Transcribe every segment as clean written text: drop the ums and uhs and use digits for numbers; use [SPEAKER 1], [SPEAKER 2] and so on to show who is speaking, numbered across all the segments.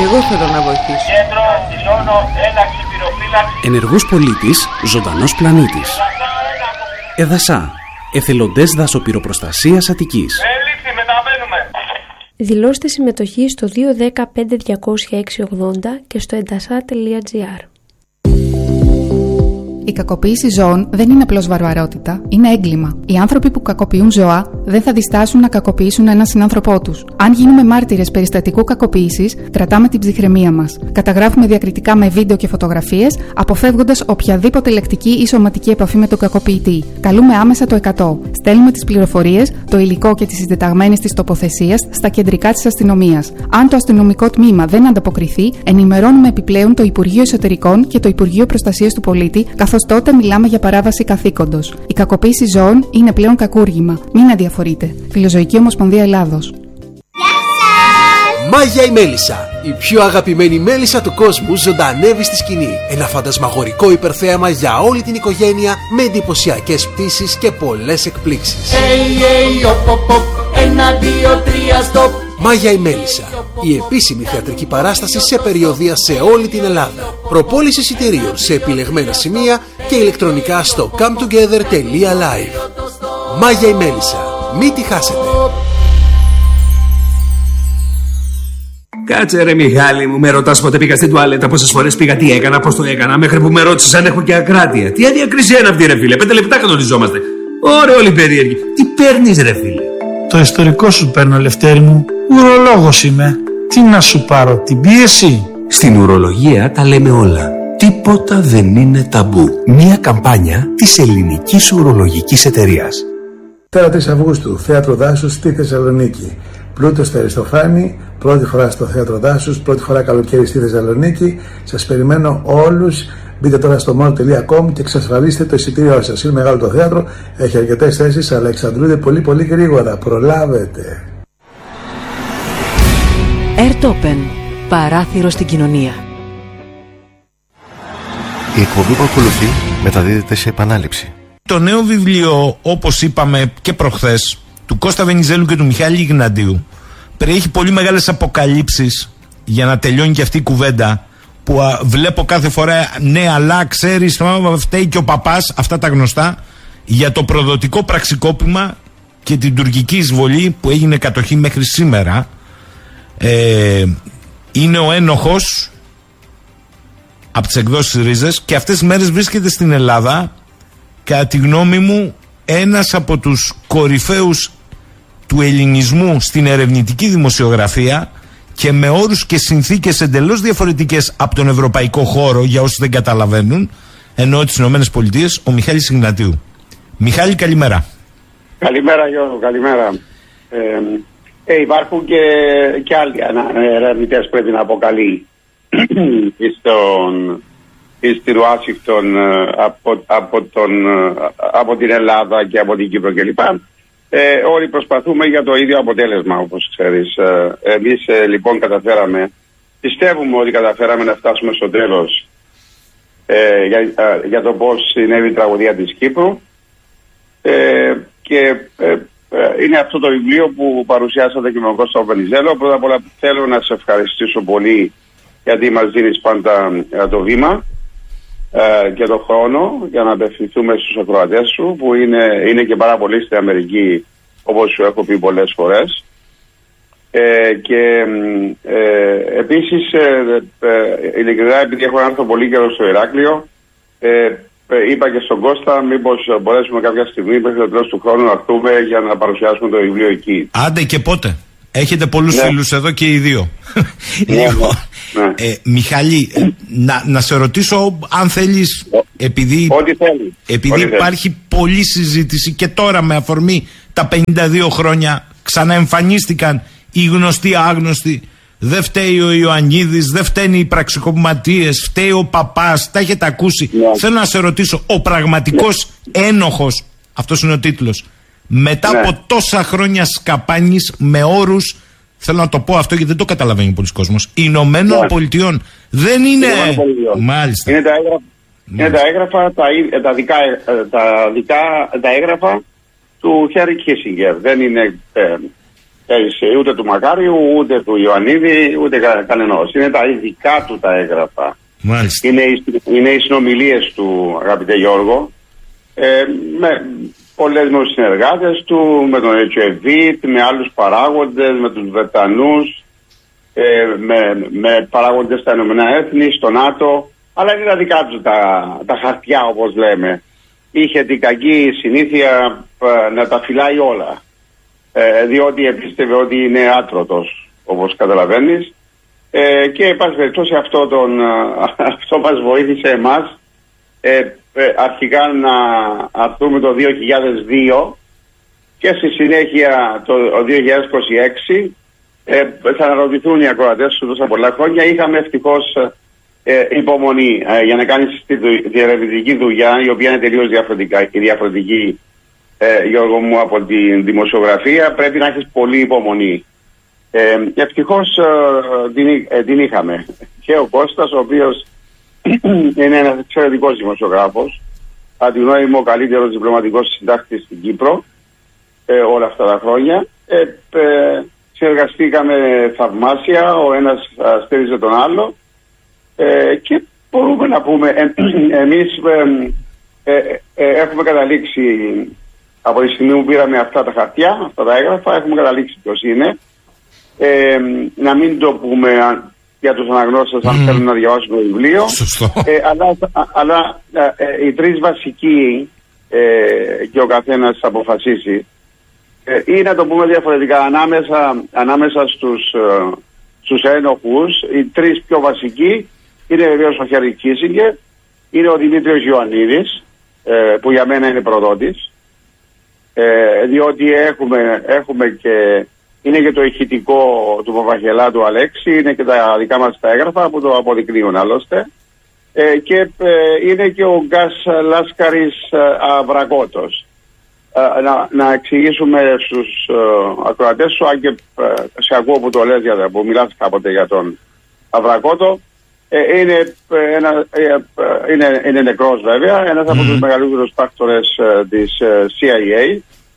[SPEAKER 1] εγώ θέλω να βοηθήσω.
[SPEAKER 2] Κέντρο, δηλώνω ένταξη πυροφύλαξη.
[SPEAKER 3] Ενεργός πολίτης, ζωντανός πλανήτης. Εδασά, εθελοντές δασοπυροπροστασίας Αττικής.
[SPEAKER 2] Έληξη, μεταβαίνουμε.
[SPEAKER 4] Δηλώστε συμμετοχή στο 210-5206-80 και στο edasa.gr.
[SPEAKER 5] Η κακοποίηση ζώων δεν είναι απλώς βαρβαρότητα, είναι έγκλημα. Οι άνθρωποι που κακοποιούν ζώα δεν θα διστάσουν να κακοποιήσουν έναν συνάνθρωπό τους. Αν γίνουμε μάρτυρες περιστατικού κακοποίησης, κρατάμε την ψυχραιμία μας. Καταγράφουμε διακριτικά με βίντεο και φωτογραφίες, αποφεύγοντας οποιαδήποτε λεκτική ή σωματική επαφή με τον κακοποιητή. Καλούμε άμεσα το 100. Στέλνουμε τις πληροφορίες, το υλικό και τις συντεταγμένες της τοποθεσίας στα κεντρικά της αστυνομίας. Αν το αστυνομικό τμήμα δεν ανταποκριθεί, ενημερώνουμε επιπλέον το Υπουργείο Εσωτερικών και το Υπουργείο Προστασίας του Πολίτη, καθώς τότε μιλάμε για παράβαση καθήκοντος. Η κακοποίηση ζώων είναι πλέον κακούργημα. Μην αδιαφορείτε. Φιλοζωική Ομοσπονδία Ελλάδος.
[SPEAKER 6] Μάγια η Μέλισσα. Η πιο αγαπημένη μέλισσα του κόσμου ζωντανεύει στη σκηνή. Ένα φαντασμαγορικό υπερθέαμα για όλη την οικογένεια με εντυπωσιακές πτήσεις και πολλές εκπλήξεις. Μάγια η Μέλισσα. Η επίσημη θεατρική παράσταση σε περιοδεία σε όλη την Ελλάδα. Προπόληση εισιτηρίων σε επιλεγμένα σημεία και ηλεκτρονικά στο cometogether.live. Μάγια η Μέλισσα. Μην τη χάσετε.
[SPEAKER 7] Κάτσε ρε Μιχάλη μου, με ρωτάς πότε πήγα στην τουαλέτα, πόσες φορές πήγα, τι έκανα, πώς το έκανα, μέχρι που με ρώτησες αν έχω και ακράτεια. Τι αδιακρισία είναι αυτή ρε φίλε, 5 λεπτά κανονιζόμαστε. Ωραία όλοι περίεργοι. Τι παίρνεις ρε φίλε?
[SPEAKER 8] Το ιστορικό σου παίρνω, Λευτέρη μου. Ουρολόγος είμαι. Τι να σου πάρω, την πίεση?
[SPEAKER 7] Στην ουρολογία τα λέμε όλα. Τίποτα δεν είναι ταμπού. Μια καμπάνια της Ελληνικής Ουρολογικής Εταιρείας.
[SPEAKER 9] 4 Αυγούστου, Θέατρο Δάσους στη Θεσσαλονίκη. Πλούτος στο Αριστοφάνη, πρώτη φορά στο Θέατρο Δάσους, πρώτη φορά καλοκαίρι στη Θεσσαλονίκη. Σας περιμένω όλους. Μπείτε τώρα στο mall.com και εξασφαλίστε το εισιτήριό σας. Είναι μεγάλο το θέατρο, έχει αρκετές θέσεις, αλλά εξαντλούνται πολύ γρήγορα. Προλάβετε.
[SPEAKER 10] Airtopen. Παράθυρο στην κοινωνία.
[SPEAKER 11] Η εκπομπή που ακολουθεί μεταδίδεται σε επανάληψη.
[SPEAKER 8] Το νέο βιβλίο, όπως είπαμε και προχθές, του Κώστα Βενιζέλου και του Μιχάλη Ιγνατίου, περιέχει πολύ μεγάλες αποκαλύψεις για να τελειώνει και αυτή η κουβέντα που βλέπω κάθε φορά. Ναι, αλλά ξέρεις, φταίει και ο παπάς, αυτά τα γνωστά, για το προδοτικό πραξικόπημα και την τουρκική εισβολή που έγινε κατοχή μέχρι σήμερα. Είναι ο ένοχος από τις εκδόσεις Ρίζες και αυτές τις μέρες βρίσκεται στην Ελλάδα, κατά τη γνώμη μου, ένας από τους κορυφαίους του ελληνισμού στην ερευνητική δημοσιογραφία και με όρους και συνθήκες εντελώς διαφορετικές από τον ευρωπαϊκό χώρο, για όσους δεν καταλαβαίνουν, εννοώ τις Ηνωμένες Πολιτείες, ο Μιχάλης Ιγνατίου. Μιχάλη, καλημέρα.
[SPEAKER 12] Καλημέρα Γιώργο, καλημέρα. Υπάρχουν και άλλοι ερευνητές, πρέπει να αποκαλεί, στην Ουάσιγκτον από την Ελλάδα και από την Κύπρο κλπ. Όλοι προσπαθούμε για το ίδιο αποτέλεσμα, όπως ξέρεις. Εμείς λοιπόν πιστεύουμε ότι καταφέραμε να φτάσουμε στο τέλος για το πώς συνέβη η τραγωδία της Κύπρου και είναι αυτό το βιβλίο που παρουσιάσατε και με τον Κώστα Βενιζέλο. Πρώτα απ' όλα θέλω να σε ευχαριστήσω πολύ, γιατί μας δίνεις πάντα το βήμα και τον χρόνο για να απευθυνθούμε στους ακροατές σου, που είναι και πάρα πολύ στην Αμερική, όπως σου έχω πει πολλές φορές. Και επίσης ειλικρινά, επειδή έχω έρθει πολύ καιρό στο Ηράκλειο, είπα και στον Κώστα μήπως μπορέσουμε κάποια στιγμή μέχρι το τέλος του χρόνου να έρθουμε για να παρουσιάσουμε το βιβλίο εκεί.
[SPEAKER 8] Άντε και πότε. Έχετε πολλούς φίλους εδώ και οι δύο. Μιχάλη, να σε ρωτήσω αν θέλεις, επειδή υπάρχει πολλή συζήτηση και τώρα με αφορμή τα 52 χρόνια ξαναεμφανίστηκαν οι γνωστοί άγνωστοι. Δεν φταίει ο Ιωαννίδης, δεν φταίνουν οι πραξικοπηματίες, φταίει ο παπάς, τα έχετε ακούσει. Θέλω να σε ρωτήσω, ο πραγματικός ένοχος, αυτός είναι ο τίτλος, μετά από τόσα χρόνια σκαπάνης με όρους, θέλω να το πω αυτό γιατί δεν το καταλαβαίνει πολλοί κόσμος, Ηνωμένων Πολιτειών. Δεν είναι. Μάλιστα.
[SPEAKER 12] Είναι τα έγγραφα, τα έγγραφα του Χένρι Κίσινγκερ. Δεν είναι ούτε του Μακάριου, ούτε του Ιωαννίδη, ούτε κανενός. Είναι τα ειδικά του τα έγγραφα.
[SPEAKER 8] Μάλιστα.
[SPEAKER 12] Είναι οι συνομιλίες του, αγαπητέ Γιώργο, με πολλές με τους συνεργάτες του, με τον Ετσεβίτ, με άλλους παράγοντες, με τους Βρετανούς, με παράγοντες στα Ηνωμένα Έθνη, στο ΝΑΤΟ, αλλά είναι τα δικά του τα χαρτιά, όπως λέμε. Είχε την κακή συνήθεια να τα φυλάει όλα, διότι επίστευε ότι είναι άτρωτος, όπως καταλαβαίνεις, και εν πάση περιπτώσει αυτό μας βοήθησε εμάς αρχικά να αρθούμε το 2002 και στη συνέχεια το 2026. Θα αναρωτηθούν οι ακροατές σου τόσα πολλά χρόνια. Είχαμε ευτυχώς υπομονή για να κάνεις τη διερευνητική δουλειά, η οποία είναι τελείως διαφορετική, Γιώργο μου, από τη δημοσιογραφία. Πρέπει να έχεις πολύ υπομονή. Ευτυχώς την είχαμε. Και ο Κώστας, ο οποίος είναι ένας εξαιρετικός δημοσιογράφος, αν τη γνώμη μου ο καλύτερος διπλωματικός συντάκτης στην Κύπρο όλα αυτά τα χρόνια. Συνεργαστήκαμε θαυμάσια, ο ένας στήριζε τον άλλο, και μπορούμε να πούμε εμείς έχουμε καταλήξει, από τη στιγμή που πήραμε αυτά τα χαρτιά, αυτά τα έγγραφα, έχουμε καταλήξει ποιος είναι. Να μην το πούμε για τους αναγνώστες αν θέλουν να διαβάσουν το βιβλίο. Αλλά οι τρεις βασικοί, και ο καθένας αποφασίσει, ή να το πούμε διαφορετικά, ανάμεσα στους ένοχους, οι τρεις πιο βασικοί είναι βεβαίως ο Χένρι Κίσινγκερ, είναι ο Δημήτριος Ιωαννίδης, που για μένα είναι προδότης, διότι έχουμε και είναι και το ηχητικό του Παπαγγελά του Αλέξη, είναι και τα δικά μας τα έγγραφα που το αποδεικνύουν άλλωστε, και είναι και ο Γκάς Λάσκαρης Αβρακότος. Να εξηγήσουμε στους ακροατές σου, αν και σε ακούω που το λες, που μιλάς κάποτε για τον Αβρακότο, είναι νεκρός βέβαια, ένας από τους μεγαλύτερους πράκτορες της CIA,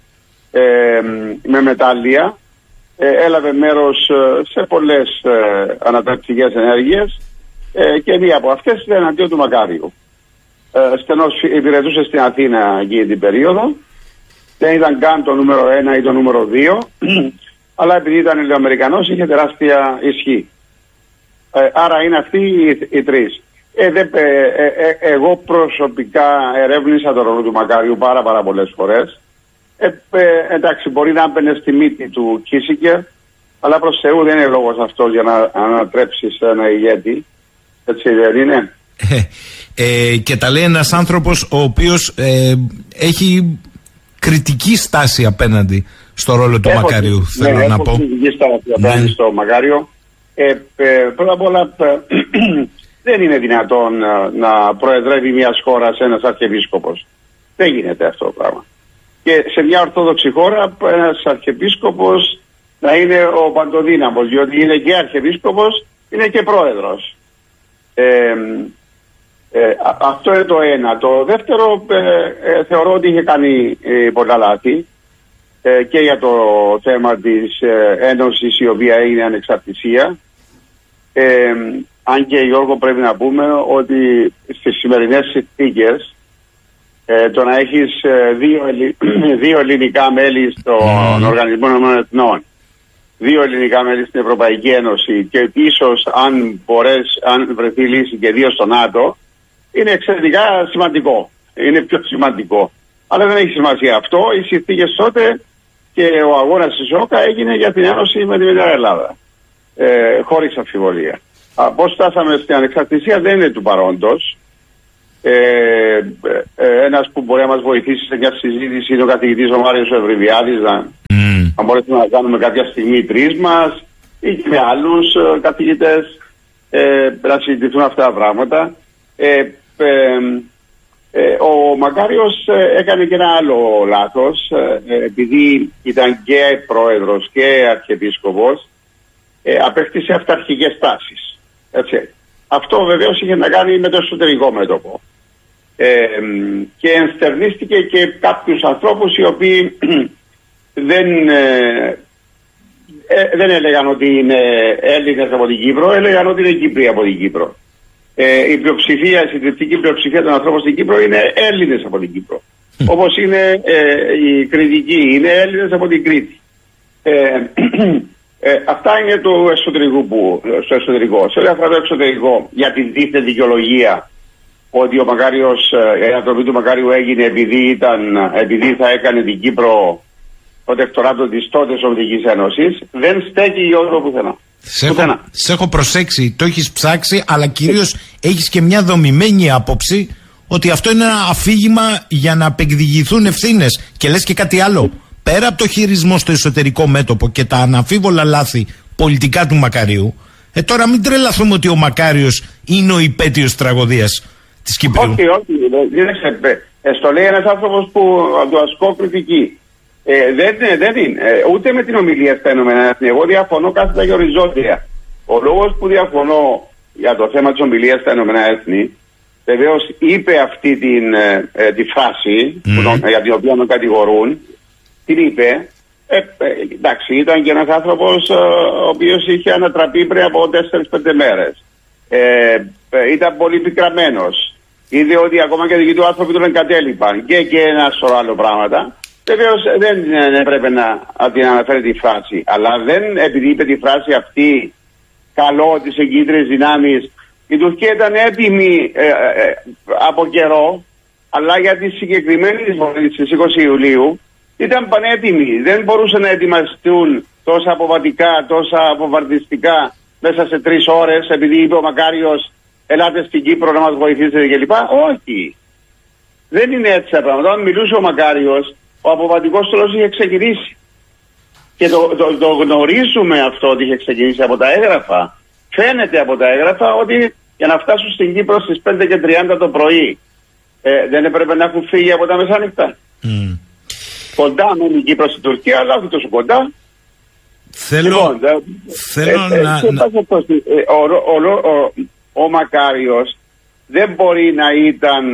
[SPEAKER 12] με μετάλλια. Έλαβε μέρος σε πολλές ανατρεπτικές ενέργειες, και μία από αυτές ήταν εναντίον του Μακάριου. Στενός υπηρετούσε στην Αθήνα εκείνη την περίοδο. Δεν ήταν καν το νούμερο 1 ή το νούμερο 2, αλλά επειδή ήταν Ελληνοαμερικανός είχε τεράστια ισχύ. Άρα είναι αυτοί οι τρεις. Εγώ προσωπικά ερεύνησα τον ρόλο του Μακάριου πάρα πολλές φορές. Εντάξει, μπορεί να μπαινε στη μύτη του Κίσινγκερ, αλλά προς Θεού δεν είναι λόγος αυτός για να ανατρέψεις ένα ηγέτη. Έτσι δεν είναι?
[SPEAKER 8] Και τα λέει ένας άνθρωπος ο οποίος έχει κριτική στάση απέναντι στο ρόλο του Μακάριου, θέλω να πω.
[SPEAKER 12] Έχω κριτική στάση απέναντι στο Μακάριο. Πρώτα απ' όλα δεν είναι δυνατόν να προεδρεύει μιας χώρας ένας αρχιεπίσκοπος. Δεν γίνεται αυτό το πράγμα. Και σε μια ορθόδοξη χώρα ένας αρχιεπίσκοπος να είναι ο παντοδύναμος, διότι είναι και αρχιεπίσκοπος, είναι και πρόεδρος. Αυτό είναι το ένα. Το δεύτερο, θεωρώ ότι είχε κάνει πολλά λάθη, και για το θέμα της ένωσης, η οποία είναι ανεξαρτησία. Αν και, Γιώργο, πρέπει να πούμε ότι στις σημερινές συνθήκες το να έχεις δύο ελληνικά μέλη στον Οργανισμό Εθνών, δύο ελληνικά μέλη στην Ευρωπαϊκή Ένωση, και ίσως αν βρεθεί λύση και δύο στο ΝΑΤΟ, είναι εξαιρετικά σημαντικό. Είναι πιο σημαντικό. Αλλά δεν έχει σημασία αυτό. Οι συνθήκες τότε και ο αγώνας της ΟΚΑ έγινε για την ένωση με τη Μεγάλη Ελλάδα. Χωρίς αμφιβολία. Πώς φτάσαμε στην ανεξαρτησία δεν είναι του παρόντος. Ένας που μπορεί να μας βοηθήσει σε μια συζήτηση είναι ο καθηγητής ο Μάριος Ευρυβιάδης, να μπορέσουμε να κάνουμε κάποια στιγμή οι τρεις μας ή και με άλλους καθηγητές να συζητηθούν αυτά τα πράγματα. Ο Μακάριος έκανε και ένα άλλο λάθος, επειδή ήταν και πρόεδρος και αρχιεπίσκοπος, απέκτησε αυταρχικές τάσεις. Έτσι. Αυτό βεβαίως είχε να κάνει με το εσωτερικό μέτωπο. Και ενστερνίστηκε και κάποιους ανθρώπους οι οποίοι δεν έλεγαν ότι είναι Έλληνες από την Κύπρο, έλεγαν ότι είναι Κύπροι από την Κύπρο. Η πλειοψηφία, η συντριπτική πλειοψηφία των ανθρώπων στην Κύπρο είναι Έλληνες από την Κύπρο. Όπως είναι οι Κρητικοί, είναι Έλληνες από την Κρήτη. Αυτά είναι του εσωτερικού στο εσωτερικό. Σε ό,τι αφορά το εξωτερικό, για την δίθεν δικαιολογία ότι ο Μακάριος, η ανατροπή του Μακάριου έγινε επειδή θα έκανε την Κύπρο προτεκτοράτο της τότε Σοβιετικής Ένωσης, δεν στέκει για όλο πουθενά.
[SPEAKER 8] Σε έχω προσέξει, το έχεις ψάξει, αλλά κυρίως έχεις και μια δομημένη άποψη ότι αυτό είναι ένα αφήγημα για να απεκδικηθούν ευθύνες. Και λες και κάτι άλλο. Πέρα από το χειρισμό στο εσωτερικό μέτωπο και τα αναμφίβολα λάθη πολιτικά του Μακαρίου, τώρα μην τρελαθούμε ότι ο Μακάριος είναι ο υπέτειος τραγωδίας της Κύπρου.
[SPEAKER 12] Όχι. Στο λέει ένας άνθρωπος που το ασκώ κριτική. Δεν είναι. Ούτε με την ομιλία στα Ηνωμένα Έθνη. Εγώ διαφωνώ κάθετα και οριζόντια. Ο λόγος που διαφωνώ για το θέμα της ομιλίας στα Ηνωμένα Έθνη, βεβαίως είπε αυτή τη φράση για την οποία με κατηγορούν. Την είπε. Εντάξει, ήταν και ένας άνθρωπος ο οποίος είχε ανατραπεί πριν από 4-5 μέρες. Ήταν πολύ πικραμένος. Είδε ότι ακόμα και δικοί του άνθρωποι τον εγκατέλειπαν και ένα σωρό άλλο πράγματα. Βεβαίως δεν έπρεπε να την αναφέρει τη φράση. Αλλά δεν, επειδή είπε τη φράση αυτή, καλό τις εγκύτριες δυνάμεις, η Τουρκία ήταν έτοιμη από καιρό, αλλά για τη συγκεκριμένη εισβολή στις 20 Ιουλίου ήταν πανέτοιμοι. Δεν μπορούσαν να ετοιμαστούν τόσα αποβατικά, τόσα αποβαρτιστικά μέσα σε 3 ώρες, επειδή είπε ο Μακάριος, ελάτε στην Κύπρο να μας βοηθήσετε κλπ. Όχι. Δεν είναι έτσι τα πράγματα. Όταν μιλούσε ο Μακάριος, ο αποβατικός στόλος είχε ξεκινήσει. Και το γνωρίζουμε αυτό ότι είχε ξεκινήσει από τα έγγραφα. Φαίνεται από τα έγγραφα ότι για να φτάσουν στην Κύπρο στις 5:30 το πρωί δεν έπρεπε να έχουν φύγει από τα μεσάνυχτα. Κοντά μένει η Κύπρο στην Τουρκία, αλλά όχι τόσο κοντά.
[SPEAKER 8] Θέλω
[SPEAKER 12] ο Μακάριος δεν μπορεί να ήταν,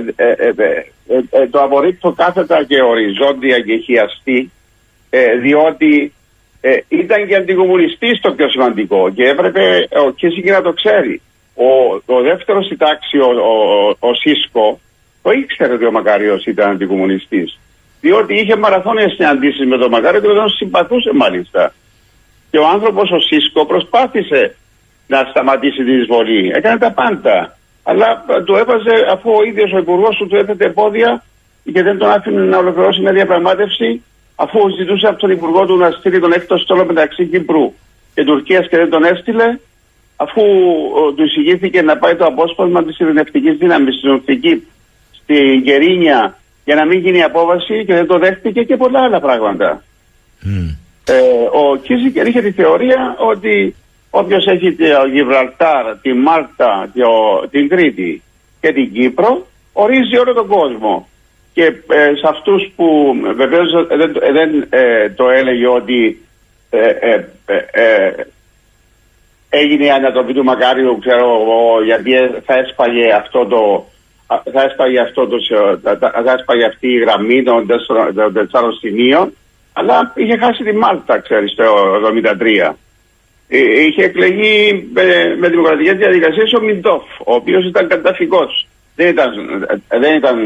[SPEAKER 12] το απορρίπτω κάθετα και οριζόντια και χιαστή, διότι ήταν και αντικομμουνιστής το πιο σημαντικό και έπρεπε ο Κίσινγκερ να το ξέρει. Ο δεύτερος στη τάξη, ο Σίσκο, το ήξερε ότι ο Μακάριος ήταν αντικομμουνιστής, διότι είχε μαραθώνιες συναντήσεις με τον Μακάριο και τον συμπαθούσε μάλιστα. Και ο άνθρωπος ο Σίσκο προσπάθησε να σταματήσει την εισβολή. Έκανε τα πάντα. Αλλά του έβαζε, αφού ο ίδιος ο υπουργός του έθετε εμπόδια και δεν τον άφηνε να ολοκληρώσει μια διαπραγμάτευση, αφού ζητούσε από τον υπουργό του να στείλει τον έκτο στόλο μεταξύ Κύπρου και Τουρκίας και δεν τον έστειλε, αφού του εισηγήθηκε να πάει το απόσπασμα της ειρηνευτικής δύναμης στην Ορθική, στην Κερίνια, για να μην γίνει απόβαση και δεν το δέχτηκε και πολλά άλλα πράγματα. Ο Κίσινγκερ είχε τη θεωρία ότι όποιος έχει το Γιβραλτάρ, τη Μάλτα, την Κρήτη και την Κύπρο, ορίζει όλο τον κόσμο. Και σε αυτούς που βεβαίως δεν το έλεγε ότι έγινε η ανατροπή του Μακάριου, ξέρω εγώ, γιατί θα έσπαγε αυτή η γραμμή των 4 σημείων, αλλά είχε χάσει τη Μάλτα, ξέρεις, το 1973. Είχε εκλεγεί με δημοκρατικές διαδικασίες ο Μιντόφ, ο οποίος ήταν καταφυγός. Δεν ήταν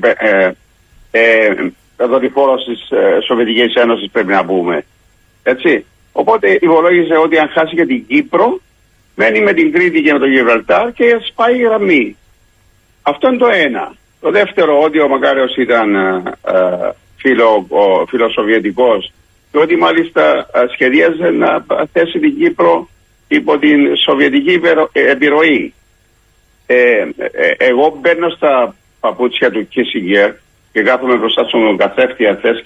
[SPEAKER 12] δορυφόρος της Σοβιετικής Ένωσης, πρέπει να πούμε. Έτσι. Οπότε υπολόγιζε ότι αν χάσει και την Κύπρο, μένει με την Κρήτη και με το Γιβραλτάρ και σπάει η γραμμή. Αυτό είναι το ένα. Το δεύτερο, ότι ο Μακάριος ήταν φιλοσοβιετικός και ότι μάλιστα σχεδίαζε να θέσει την Κύπρο υπό την σοβιετική επιρροή. Εγώ μπαίνω στα παπούτσια του Κίσινγκερ και κάθομαι μπροστά στον καθρέφτη αυτές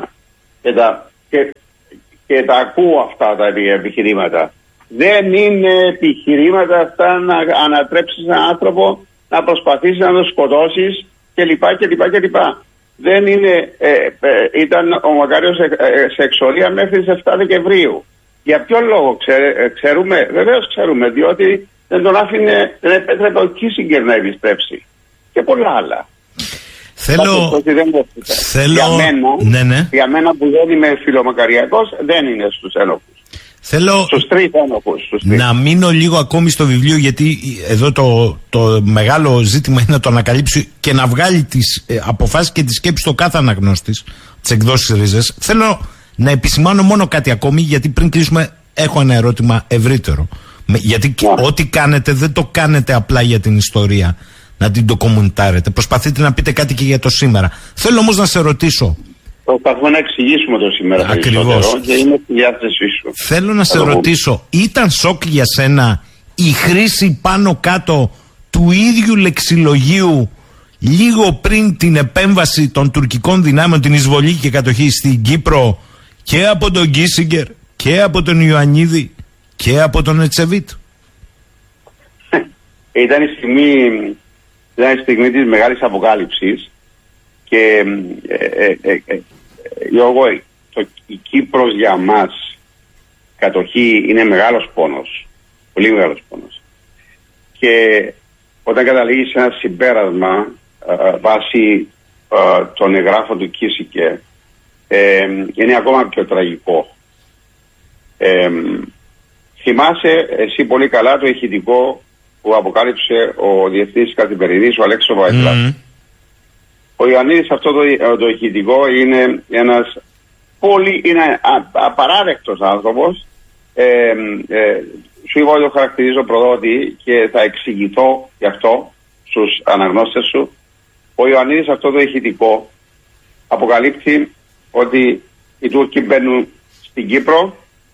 [SPEAKER 12] και τα ακούω αυτά τα επιχειρήματα. Δεν είναι επιχειρήματα αυτά να ανατρέψεις έναν άνθρωπο, να προσπαθήσεις να τον σκοτώσεις κλπ. Δεν είναι, ήταν ο Μακάριος σε εξορία μέχρι τις 7 Δεκεμβρίου. Για ποιο λόγο ξέρουμε? Βεβαίως ξέρουμε, διότι δεν τον άφηνε, δεν επέτρεπε ο Κίσινγκερ να επιστρέψει. Και πολλά άλλα. Για μένα που δεν είμαι φιλομακαριακός, δεν είναι στους ένοχους.
[SPEAKER 8] Θέλω να μείνω λίγο ακόμη στο βιβλίο, γιατί εδώ το μεγάλο ζήτημα είναι να το ανακαλύψει και να βγάλει τις αποφάσεις και τις σκέψεις του κάθε αναγνώστης, τις εκδόσεις Ρίζες. Θέλω να επισημάνω μόνο κάτι ακόμη, γιατί πριν κλείσουμε έχω ένα ερώτημα ευρύτερο. Γιατί ό,τι κάνετε δεν το κάνετε απλά για την ιστορία, να την ντοκουμεντάρετε. Προσπαθείτε να πείτε κάτι και για το σήμερα. Θέλω όμως να σε ρωτήσω.
[SPEAKER 12] Προσπαθούμε να εξηγήσουμε το σήμερα.
[SPEAKER 8] Ακριβώς.
[SPEAKER 12] Και είμαι στη διάθεσή σου.
[SPEAKER 8] Θέλω να σε ρωτήσω, ήταν σοκ για σένα η χρήση πάνω κάτω του ίδιου λεξιλογίου λίγο πριν την επέμβαση των τουρκικών δυνάμεων, την εισβολή και κατοχή στην Κύπρο, και από τον Κίσιγκερ και από τον Ιωαννίδη και από τον Ετσεβίτ?
[SPEAKER 12] Ήταν η στιγμή της μεγάλης αποκάλυψης και Γιώργο, η Κύπρος για μας κατοχή είναι μεγάλος πόνος, πολύ μεγάλος πόνος, και όταν καταλήγεις σε ένα συμπέρασμα βάσει των εγγράφων του Κίσιγκερ, είναι ακόμα πιο τραγικό. Θυμάσαι εσύ πολύ καλά το ηχητικό που αποκάλυψε ο Διεθνής Καθημερινής, ο Αλέξης Βαϊτλάς. Ο Ιωαννίδης, αυτό το ηχητικό, είναι ένας είναι απαράδεκτος άνθρωπος. Σου είπα ότι το χαρακτηρίζω προδότη και θα εξηγηθώ γι' αυτό στους αναγνώστες σου. Ο Ιωαννίδης, αυτό το ηχητικό, αποκαλύπτει ότι οι Τούρκοι μπαίνουν στην Κύπρο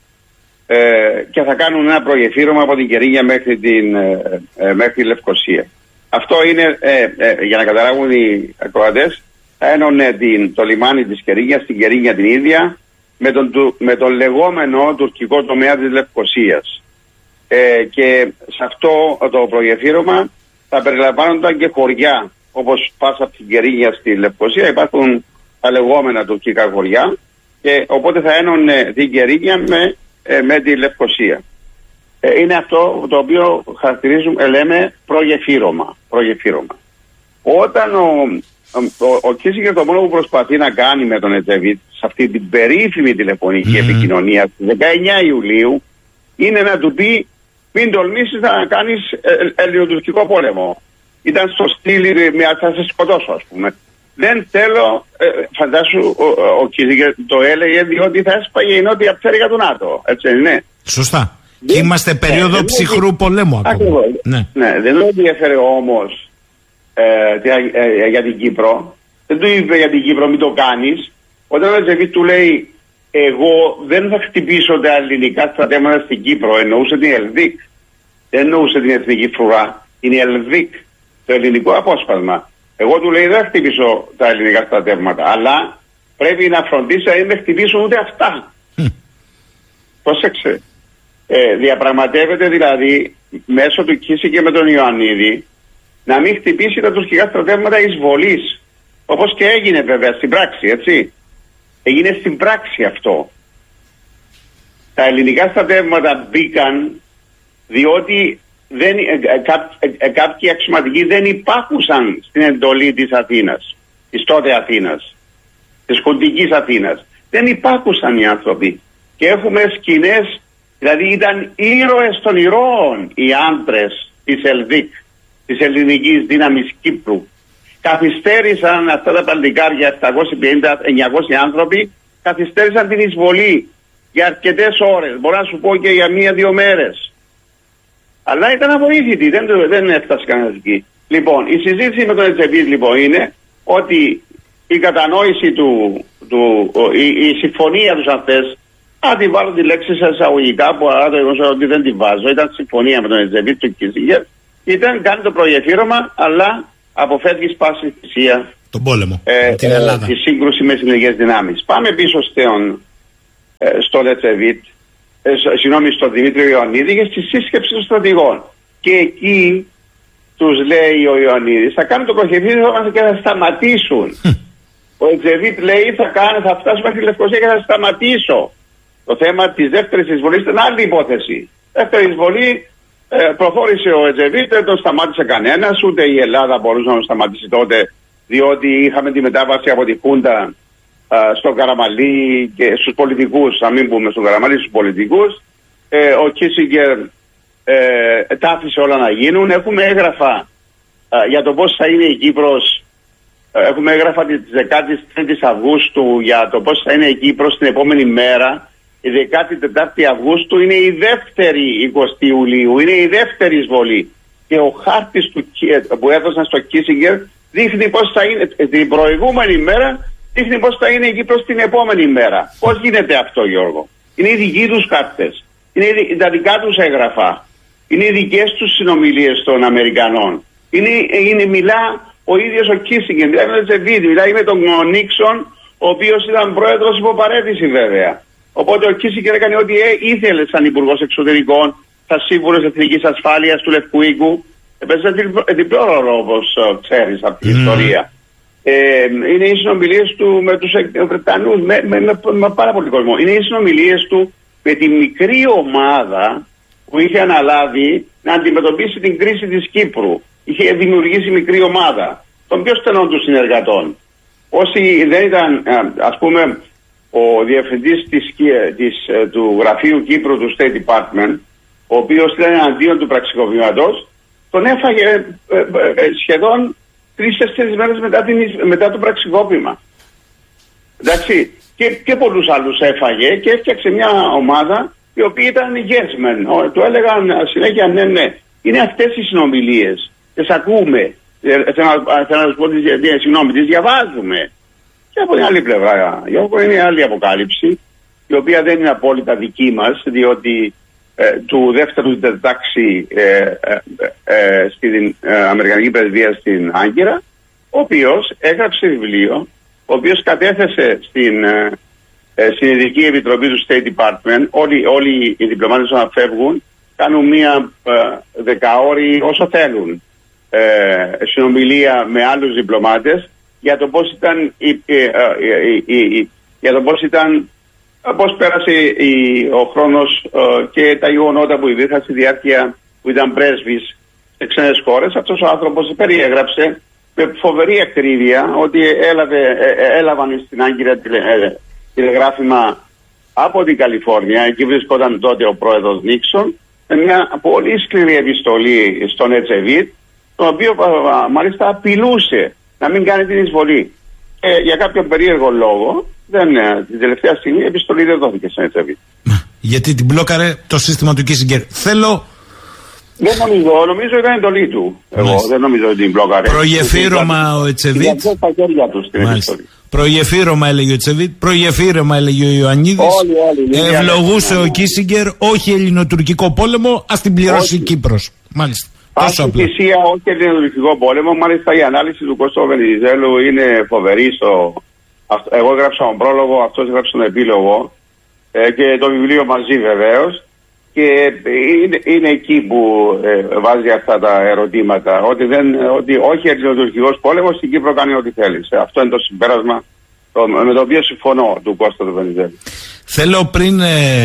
[SPEAKER 12] και θα κάνουν ένα προγεφύρωμα από την Κερίνια μέχρι τη Λευκοσία. Αυτό είναι, για να καταλάβουν οι ακροατές, θα ένωνε το λιμάνι της Κερίνιας, την Κερίνια την ίδια, με τον λεγόμενο τουρκικό τομέα της Λευκοσίας. Και σε αυτό το προγεφύρωμα θα περιλαμβάνονταν και χωριά, όπως πας από την Κερίνια στη Λευκοσία υπάρχουν τα λεγόμενα τουρκικά χωριά, και οπότε θα ένωνε την Κερίνια με τη Λευκοσία. Είναι αυτό το οποίο χαρακτηρίζουμε, λέμε, προγεφύρωμα. Όταν ο Κίσιγκερ το μόνο που προσπαθεί να κάνει με τον Ετσεβίτ σε αυτή την περίφημη τηλεφωνική επικοινωνία στις 19 Ιουλίου είναι να του πει, μην τολμήσεις να κάνεις ελληνοτουρκικό πόλεμο. Ήταν στο στυλ, θα σε σκοτώσω, ας πούμε. Δεν θέλω, φαντάσου, ο Κίσιγκερ το έλεγε διότι θα έσπαγε η νότια πτέρυγα του ΝΑΤΟ, έτσι δεν είναι?
[SPEAKER 8] Σωστά. Και είμαστε περίοδο ψυχρού πολέμου ακόμα.
[SPEAKER 12] Ναι, δεν το διέφερε όμως για την Κύπρο. Δεν του είπε για την Κύπρο μην το κάνεις. Όταν ο Ετσεβίτ του λέει εγώ δεν θα χτυπήσω τα ελληνικά στρατεύματα στην Κύπρο, εννοούσε την Ελβίκ. Δεν εννοούσε την εθνική φρουρά. Είναι η Ελβίκ, το ελληνικό απόσπασμα. Εγώ του λέει δεν θα χτυπήσω τα ελληνικά στρατεύματα, αλλά πρέπει να φροντίσω να μην με χτυπήσουν ούτε αυτά. Πρόσεξε. Διαπραγματεύεται δηλαδή μέσω του Κίσιγκερ με τον Ιωαννίδη να μην χτυπήσει τα τουρκικά στρατεύματα εισβολής, όπως και έγινε βέβαια στην πράξη, έτσι. Έγινε στην πράξη αυτό. Τα ελληνικά στρατεύματα μπήκαν διότι κάποιοι αξιωματικοί δεν υπάκουσαν στην εντολή της Αθήνας, της τότε Αθήνας, της χοντικής Αθήνας. Δεν υπάκουσαν οι άνθρωποι και έχουμε σκηνές. Δηλαδή ήταν ήρωες των ηρώων οι άντρες της ΕΛΔΙΚ, της ελληνικής δύναμης Κύπρου. Καθυστέρησαν αυτά τα παλικάρια, 750-900 άνθρωποι, καθυστέρησαν την εισβολή για αρκετές ώρες, μπορώ να σου πω και για 1-2 μέρες. Αλλά ήταν αβοήθητοι, δεν έφτασε κανένας εκεί. Λοιπόν, η συζήτηση με τον Ετσεβίτ λοιπόν είναι ότι η κατανόηση η συμφωνία τους αυτές, αν τη βάλω τη λέξη σε εισαγωγικά που αρά το εγγονός ότι δεν τη βάζω, ήταν συμφωνία με τον Ετσεβίτ του Κίσιγκερ, ήταν κάνει το προγεφύρωμα, αλλά αποφεύγει πάση θυσία
[SPEAKER 8] τον πόλεμο, την Ελλάδα.
[SPEAKER 12] Τη σύγκρουση με συνεργές δυνάμεις. Πάμε πίσω στον Ετσεβίτ, στον Δημήτριο Ιωαννίδη και στη σύσκεψη των στρατηγών. Και εκεί τους λέει ο Ιωαννίδης, θα κάνουν το προγεφύρωμα και θα σταματήσουν. Ο Ετσεβίτ λέει θα φτάσουμε μέχρι τη Λευκοσία και θα σταματήσω. Το θέμα της δεύτερης εισβολής ήταν άλλη υπόθεση. Δεύτερη εισβολή προχώρησε ο Ετσεβίτ, δεν τον σταμάτησε κανένας, ούτε η Ελλάδα μπορούσε να τον σταματήσει τότε, διότι είχαμε τη μετάβαση από τη Χούντα στον Καραμαλή και στους πολιτικούς, να μην πούμε στον Καραμαλή, στους πολιτικούς, ο Κίσιγκερ τα άφησε όλα να γίνουν. Έχουμε έγγραφα για το πώς θα είναι η Κύπρος. Έχουμε έγγραφα της 13ης Αυγούστου για το πώς θα είναι η Κύπρος την επόμενη μέρα. Η 14η Αυγούστου είναι η δεύτερη 20 Ιουλίου, είναι η δεύτερη εισβολή. Και ο χάρτης που έδωσαν στο Κίσιγκερ δείχνει πώς θα είναι την προηγούμενη μέρα, δείχνει πώς θα είναι η Κύπρος την επόμενη μέρα. Πώς γίνεται αυτό, Γιώργο? Είναι οι δικοί τους χάρτες, είναι τα δικά τους έγγραφα, είναι οι δικές τους συνομιλίες των Αμερικανών. Μιλά ο ίδιος ο Κίσιγκερ, μιλάει με τον Τζεβίδη, μιλάει με τον Νίξον, ο οποίος ήταν πρόεδρος υπό παρέτηση βέβαια. Οπότε ο Κίσιγκερ έκανε ό,τι ήθελε σαν υπουργός εξωτερικών, σαν σύμβουλος εθνικής ασφάλειας του Λευκού Οίκου. Έπαιζε διπλό ρόλο, όπως ξέρεις από την ιστορία. Είναι οι συνομιλίες του με τους Βρετανούς, με πάρα πολύ κόσμο. Είναι οι συνομιλίες του με τη μικρή ομάδα που είχε αναλάβει να αντιμετωπίσει την κρίση της Κύπρου. Είχε δημιουργήσει μικρή ομάδα των πιο στενών του συνεργατών. Όσοι δεν ήταν, ας πούμε, ο διευθυντής του γραφείου Κύπρου του State Department, ο οποίος ήταν εναντίον του πραξικοπήματος, τον έφαγε σχεδόν 3-4 μέρες μετά το πραξικόπημα. Εντάξει, και πολλούς άλλους έφαγε και έφτιαξε μια ομάδα η οποία ήταν yes men. Του έλεγαν συνέχεια ναι. Είναι αυτές οι συνομιλίες. Τις ακούμε. Θέλω να σου πω, συγγνώμη, τις διαβάζουμε. Και από την άλλη πλευρά, Γιώργο, είναι άλλη αποκάλυψη, η οποία δεν είναι απόλυτα δική μας, διότι του δεύτερου τάξη στην Αμερικανική Πρεσβεία στην Άγκυρα, ο οποίος έγραψε βιβλίο, ο οποίος κατέθεσε στην Ειδική Επιτροπή του State Department. Όλοι οι διπλωμάτες όταν φεύγουν κάνουν μία 10ώρη όσο θέλουν συνομιλία με άλλους διπλωμάτες για το πώς ήταν πώς πέρασε ο χρόνος και τα γεγονότα που υπήρχαν στη διάρκεια που ήταν πρέσβης σε ξένες χώρες. Αυτός ο άνθρωπος περιέγραψε με φοβερή ακρίβεια ότι έλαβαν στην Άγκυρα τηλεγράφημα από την Καλιφόρνια. Εκεί βρισκόταν τότε ο πρόεδρος Νίξον με μια πολύ σκληρή επιστολή στον Ετζεβίτ, τον οποίο μάλιστα απειλούσε να μην κάνει την εισβολή. Για κάποιο περίεργο λόγο, την τελευταία στιγμή η επιστολή δεν δόθηκε στον Ετζεβίτ.
[SPEAKER 8] Γιατί την μπλόκαρε το σύστημα του Κίσιγκερ.
[SPEAKER 12] Δεν νομίζω ήταν εντολή του. Εγώ δεν νομίζω ότι την μπλόκαρε.
[SPEAKER 8] Προγεφύρωμα ο Ετσεβίτ. Προγεφύρωμα έλεγε ο Ετσεβίτ. Προγεφύρωμα έλεγε ο Ιωαννίδης. Ευλογούσε ο Κίσιγκερ. Όχι ελληνοτουρκικό πόλεμο, ας την πληρώσει η Κύπρος. Μάλιστα.
[SPEAKER 12] Τόσο απλά. Θυσία, όχι ελληνοτουρκικό πόλεμο. Μάλιστα η ανάλυση του Κώστο Βενιζέλου είναι φοβερή. Εγώ έγραψα τον πρόλογο, αυτός έγραψε τον επίλογο και το βιβλίο μαζί βεβαίως. Και είναι εκεί που βάζει αυτά τα ερωτήματα. Ότι όχι ελληνοτουρκικός πόλεμος, στην Κύπρο κάνει ό,τι θέλει. Αυτό είναι το συμπέρασμα με το οποίο συμφωνώ του Κώστα του Βενιζέλου.
[SPEAKER 8] Θέλω πριν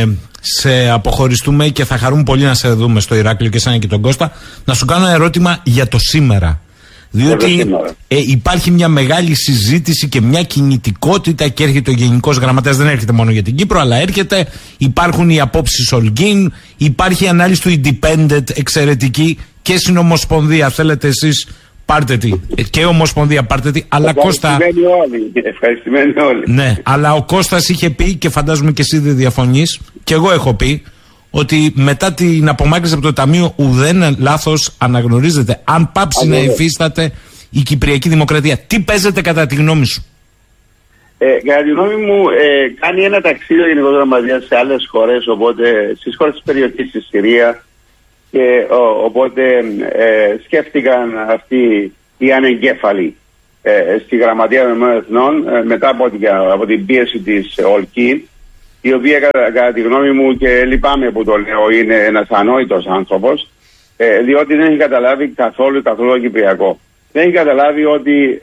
[SPEAKER 8] σε αποχωριστούμε και θα χαρούμε πολύ να σε δούμε στο Ηράκλειο και σαν και τον Κώστα, να σου κάνω ένα ερώτημα για το σήμερα. Διότι υπάρχει μια μεγάλη συζήτηση και μια κινητικότητα και έρχεται ο Γενικός Γραμματέας, δεν έρχεται μόνο για την Κύπρο, αλλά έρχεται, υπάρχουν οι απόψεις Ολγκίν, υπάρχει η ανάλυση του Independent εξαιρετική και στην Ομοσπονδία. Θέλετε εσείς πάρτε τη και Ομοσπονδία πάρτε τη, αλλά Κώστα...
[SPEAKER 12] Ευχαριστημένοι όλοι.
[SPEAKER 8] Ναι, αλλά ο Κώστας είχε πει και φαντάζομαι και εσύ δεν διαφωνείς και εγώ έχω πει ότι μετά την απομάκρυνση από το Ταμείο ουδέν λάθος αναγνωρίζεται. Αν πάψει να υφίσταται η Κυπριακή Δημοκρατία, τι παίζεται κατά τη γνώμη σου?
[SPEAKER 12] Κατά τη γνώμη μου, κάνει ένα ταξίδι ο Γενικός Γραμματέας σε άλλες χώρες, οπότε στις χώρες της περιοχής στη Συρία, και οπότε σκέφτηκαν αυτοί οι ανεγκέφαλοι στη Γραμματεία των Εθνών μετά από την πίεση της Ολκίν, η οποία κατά τη γνώμη μου, και λυπάμαι που το λέω, είναι ένας ανόητος άνθρωπος, διότι δεν έχει καταλάβει καθόλου το Κυπριακό. Δεν έχει καταλάβει ότι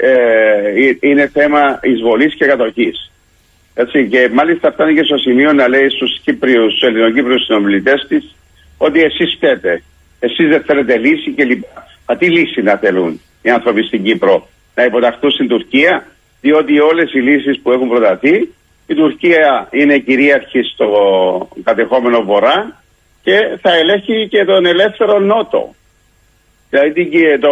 [SPEAKER 12] είναι θέμα εισβολής και κατοχής. Έτσι, και μάλιστα φτάνει και στο σημείο να λέει στους Ελληνοκύπριους συνομιλητές της ότι εσείς φταίτε, εσείς δεν θέλετε λύση και λοιπά. Μα τι λύση να θέλουν οι άνθρωποι στην Κύπρο? Να υποταχθούν στην Τουρκία? Διότι όλες οι λύσεις που έχουν προταθεί, η Τουρκία είναι κυρίαρχη στο κατεχόμενο βορρά, και θα ελέγχει και τον ελεύθερο Νότο. Δηλαδή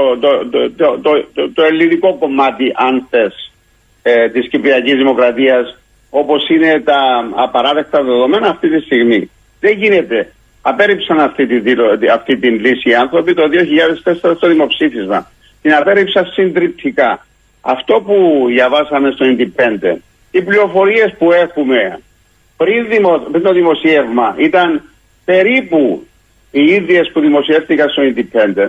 [SPEAKER 12] το ελληνικό κομμάτι, αν θες, της Κυπριακής Δημοκρατίας, όπως είναι τα απαράδεκτα δεδομένα αυτή τη στιγμή. Δεν γίνεται. Απέρριψαν αυτή την λύση οι άνθρωποι το 2004 στο δημοψήφισμα. Την απέρριψαν συντριπτικά. Αυτό που διαβάσαμε στο Independent, οι πληροφορίες που έχουμε πριν το δημοσίευμα ήταν περίπου οι ίδιες που δημοσιεύτηκαν στο Independent.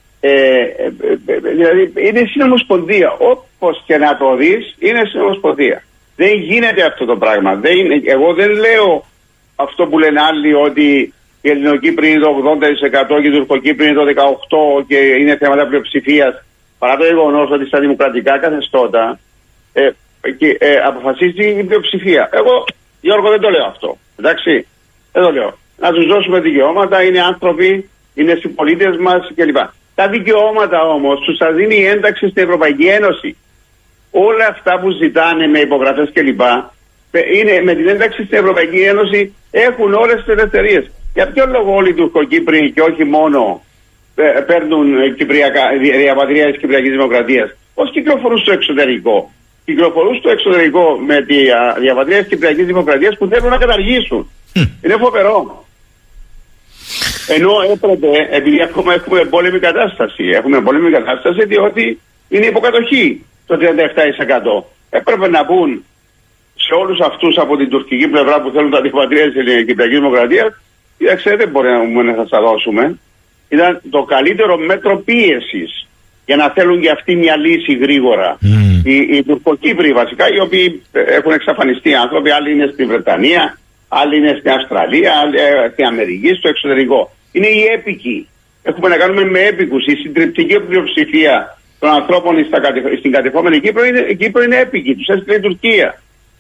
[SPEAKER 12] Δηλαδή είναι συνομοσπονδία. Όπως και να το δεις, είναι συνομοσπονδία. Δεν γίνεται αυτό το πράγμα. Εγώ δεν λέω αυτό που λένε άλλοι, ότι η Ελληνοκύπρη είναι το 80% και η Τουρκοκύπρη είναι το 18% και είναι θέματα πλειοψηφίας. Παρά το γεγονός ότι στα δημοκρατικά καθεστώτα αποφασίζει η πλειοψηφία. Εγώ, Γιώργο, δεν το λέω αυτό. Εντάξει, δεν το λέω. Να τους δώσουμε δικαιώματα, είναι άνθρωποι, είναι συμπολίτες μας κλπ. Τα δικαιώματα όμως τους θα δίνει η ένταξη στην Ευρωπαϊκή Ένωση. Όλα αυτά που ζητάνε με υπογραφές κλπ. Με την ένταξη στην Ευρωπαϊκή Ένωση έχουν όλες τις ελευθερίες. Για ποιο λόγο όλοι οι Τουρκοκύπροι και όχι μόνο παίρνουν διαπατρία της Κυπριακής Δημοκρατίας? Πώς κυκλοφορούν στο εξωτερικό? Κυκλοφορούν στο εξωτερικό με τη διαπατρία της Κυπριακής Δημοκρατίας που θέλουν να καταργήσουν. Είναι φοβερό. Ενώ έπρεπε, επειδή ακόμα έχουμε εμπόλεμη κατάσταση, διότι είναι υποκατοχή το 37%. Έπρεπε να πούν σε όλους αυτούς από την τουρκική πλευρά που θέλουν τα διαπατρία της Κυπριακής Δημοκρατίας, κοίταξε, δεν μπορούμε να σας τα δώσουμε. Ήταν το καλύτερο μέτρο πίεσης για να θέλουν και αυτοί μια λύση γρήγορα. Οι Τουρκοκύπροι βασικά, οι οποίοι έχουν εξαφανιστεί άνθρωποι, άλλοι είναι στη Βρετανία, άλλοι είναι στην Αυστραλία, άλλοι στην Αμερική, στο εξωτερικό. Είναι οι έπικοι. Έχουμε να κάνουμε με έπικους. Η συντριπτική πλειοψηφία των ανθρώπων στην κατεχόμενη Κύπρο είναι έπικοι. Τους έστειλε η Τουρκία.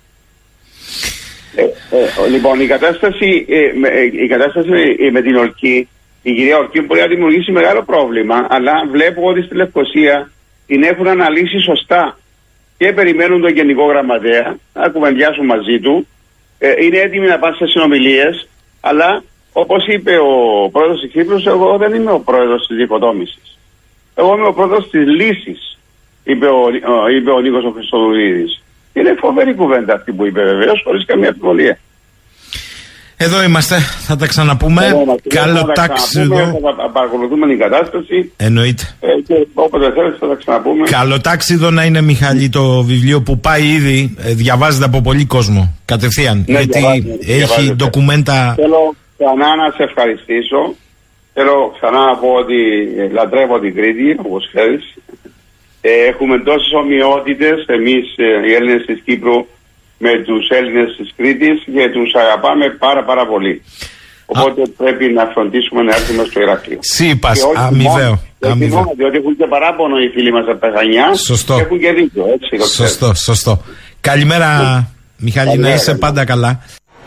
[SPEAKER 12] Λοιπόν, η κατάσταση με την Ορκή, η κυρία Ορκή μπορεί να δημιουργήσει μεγάλο πρόβλημα, αλλά βλέπω ότι στη Λευκοσία την έχουν αναλύσει σωστά και περιμένουν τον Γενικό Γραμματέα να κουβεντιάσουν μαζί του. Είναι έτοιμοι να πάνε σε συνομιλίες, αλλά όπως είπε ο πρόεδρος της Κύπρου, εγώ δεν είμαι ο πρόεδρος της διχοτόμησης. Εγώ είμαι ο πρόεδρος της λύσης, είπε ο Νίκος ο Χριστοδουλίδης. Είναι φοβερή κουβέντα αυτή που είπε, βεβαίως, χωρίς καμία αμφιβολία.
[SPEAKER 8] Εδώ είμαστε, θα τα ξαναπούμε. Καλό ταξίδι.
[SPEAKER 12] Θα παρακολουθούμε την κατάσταση.
[SPEAKER 8] Εννοείται.
[SPEAKER 12] Και όποτε θέλετε θα τα ξαναπούμε.
[SPEAKER 8] Καλό ταξίδι να είναι, Μιχάλη, το βιβλίο που πάει ήδη, διαβάζεται από πολύ κόσμο κατευθείαν. Ναι, γιατί έχει ντοκουμέντα.
[SPEAKER 12] Θέλω ξανά να σε ευχαριστήσω. Θέλω ξανά να πω ότι λατρεύω την Κρήτη, όπως ξέρεις. Έχουμε τόσες ομοιότητες εμείς οι Έλληνες της Κύπρου με τους Έλληνες της Κρήτης και τους αγαπάμε πάρα πολύ. Οπότε πρέπει να φροντίσουμε να έρθουμε στο Ηράκλειο.
[SPEAKER 8] Σύπας, αμοιβαίο.
[SPEAKER 12] Διότι έχουν και παράπονο οι φίλοι μας από τα Χανιά.
[SPEAKER 8] Σωστό.
[SPEAKER 12] Έχουν και δίκιο, έτσι.
[SPEAKER 8] Σωστό. Καλημέρα, Μιχάλη, να είσαι πάντα καλά.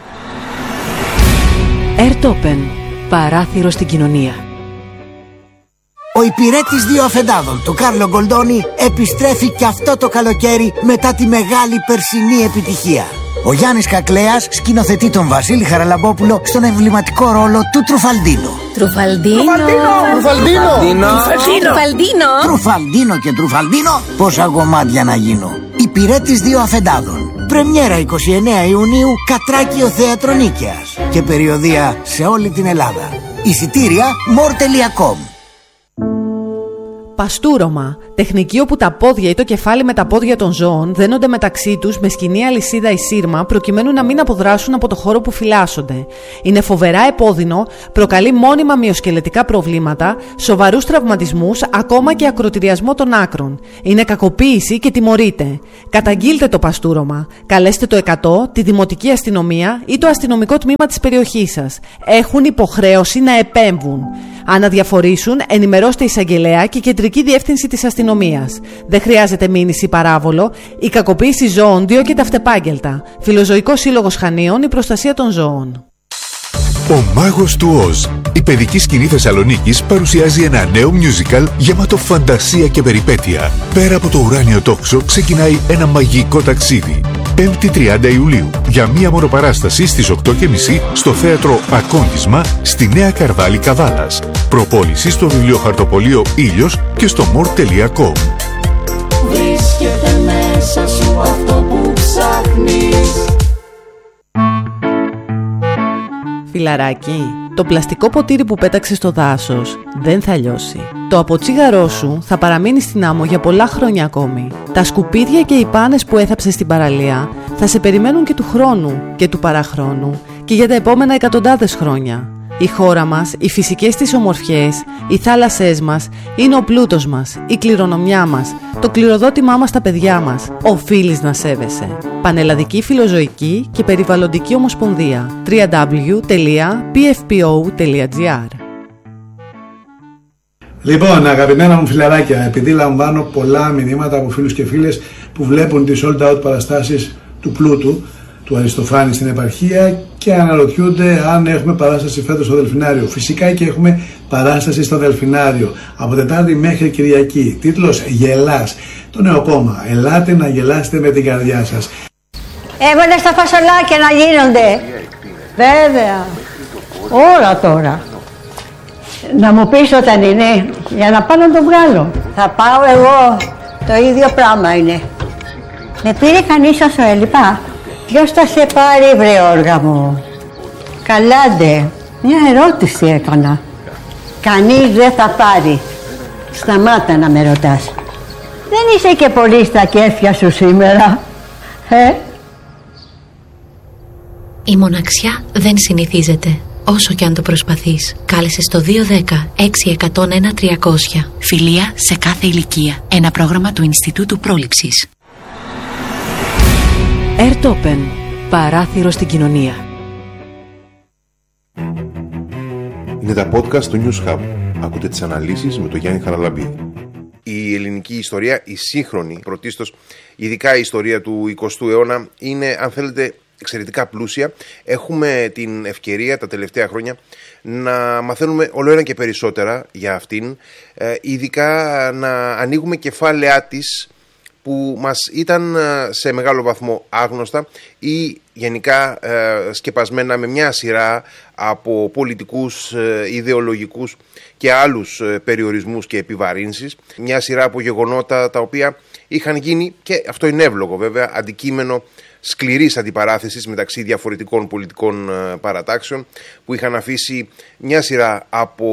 [SPEAKER 10] Airtopen, παράθυρο στην κοινωνία.
[SPEAKER 1] Ο υπηρέτης δύο αφεντάδων του Κάρλο Γκολντόνι επιστρέφει και αυτό το καλοκαίρι μετά τη μεγάλη περσινή επιτυχία. Ο Γιάννης Κακλέας σκηνοθετεί τον Βασίλη Χαραλαμπόπουλο στον εμβληματικό ρόλο του Τρουφαλντίνο. Τρουφαλντίνο και Τρουφαλντίνο, πόσα γομάτια να γίνω. Υπηρέτης δύο αφεντάδων. Πρεμιέρα 29 Ιουνίου, Κατράκιο Θέατρο Νίκαιας. Και περιοδεία σε όλη την Ελλάδα. Εισιτήρια more.com.
[SPEAKER 13] Παστούρωμα. Τεχνική όπου τα πόδια ή το κεφάλι με τα πόδια των ζώων δένονται μεταξύ τους με σκηνή αλυσίδα ή σύρμα προκειμένου να μην αποδράσουν από το χώρο που φυλάσσονται. Είναι φοβερά επώδυνο, προκαλεί μόνιμα μυοσκελετικά προβλήματα, σοβαρούς τραυματισμούς, ακόμα και ακροτηριασμό των άκρων. Είναι κακοποίηση και τιμωρείται. Καταγγείλτε το παστούρωμα. Καλέστε το 100, τη Δημοτική Αστυνομία ή το αστυνομικό τμήμα της περιοχής σας. Έχουν υποχρέωση να επέμβουν. Αν αδιαφορήσουν, ενημερώστε εισαγγελέα και κεντρική διεύθυνση της αστυνομίας. Δεν χρειάζεται μήνυση ή παράβολο. Η κακοποίηση ζώων διώκεται αυτεπάγγελτα. Φιλοζωικός Σύλλογος Χανίων, η προστασία των ζώων.
[SPEAKER 14] Ο Μάγος του Οζ, η παιδική σκηνή Θεσσαλονίκης, παρουσιάζει ένα νέο musical γεμάτο φαντασία και περιπέτεια. Πέρα από το ουράνιο τόξο ξεκινάει ένα μαγικό ταξίδι. 5η 30 Ιουλίου για μία μονοπαράσταση στις 8:30 στο Θέατρο Ακόγγισμα στη Νέα Καρβάλη Καβάλας. Προπόληση στο βιβλιοχαρτοπωλείο Ήλιος και στο more.com.
[SPEAKER 15] Βρίσκεται μέσα σου αυτό που ψάχνεις.
[SPEAKER 13] Φιλαράκι, το πλαστικό ποτήρι που πέταξε στο δάσος δεν θα λιώσει. Το αποτσίγαρό σου θα παραμείνει στην άμμο για πολλά χρόνια ακόμη. Τα σκουπίδια και οι πάνες που έθαψες στην παραλία θα σε περιμένουν και του χρόνου και του παραχρόνου και για τα επόμενα εκατοντάδες χρόνια. Η χώρα μας, οι φυσικές της ομορφιές, οι θάλασσές μας είναι ο πλούτος μας, η κληρονομιά μας, το κληροδότημά μας στα παιδιά μας. Οφείλεις να σέβεσαι. Πανελλαδική Φιλοζωική και Περιβαλλοντική Ομοσπονδία. www.pfpo.gr.
[SPEAKER 9] Λοιπόν, αγαπημένα μου φιλαράκια, επειδή λαμβάνω πολλά μηνύματα από φίλους και φίλες που βλέπουν τις sold out παραστάσεις του πλούτου, του Αριστοφάνη στην επαρχία και αναρωτιούνται αν έχουμε παράσταση φέτος στο Δελφινάριο. Φυσικά και έχουμε παράσταση στο Δελφινάριο από Τετάρτη μέχρι Κυριακή. Τίτλος «Γελάς». Το νέο κόμμα. Ελάτε να γελάσετε με την καρδιά σας.
[SPEAKER 16] Έβαλες τα φασολάκια να γίνονται. Βέβαια. Όλα τώρα. Να μου πεις όταν είναι, για να πάω να το βγάλω. Θα πάω εγώ. Το ίδιο πράγμα είναι. Με πήρε κανείς όσο έλειπα. Ποιος θα σε πάρει, βρε όργα μου? Καλάντε. Μια ερώτηση έκανα. Κανείς δεν θα πάρει. Σταμάτα να με ρωτάς. Δεν είσαι και πολύ στα κέφια σου σήμερα.
[SPEAKER 17] Η μοναξιά δεν συνηθίζεται, όσο και αν το προσπαθείς. Κάλεσε στο 210-6101-300. Φιλία σε κάθε ηλικία. Ένα πρόγραμμα του Ινστιτούτου Πρόληψης.
[SPEAKER 10] Airtopen. Παράθυρο στην κοινωνία.
[SPEAKER 18] Είναι τα podcast του News Hub. Ακούτε τις αναλύσεις με τον Γιάννη Χαραλαμπίδη. Η ελληνική ιστορία, η σύγχρονη πρωτίστως, ειδικά η ιστορία του 20ου αιώνα, είναι, αν θέλετε, εξαιρετικά πλούσια. Έχουμε την ευκαιρία τα τελευταία χρόνια να μαθαίνουμε όλο ένα και περισσότερα για αυτήν, ειδικά να ανοίγουμε κεφάλαιά της που μας ήταν σε μεγάλο βαθμό άγνωστα ή γενικά σκεπασμένα με μια σειρά από πολιτικούς, ιδεολογικούς και άλλους περιορισμούς και επιβαρύνσεις. Μια σειρά από γεγονότα τα οποία είχαν γίνει, και αυτό είναι εύλογο βέβαια, αντικείμενο σκληρής αντιπαράθεσης μεταξύ διαφορετικών πολιτικών παρατάξεων, που είχαν αφήσει μια σειρά από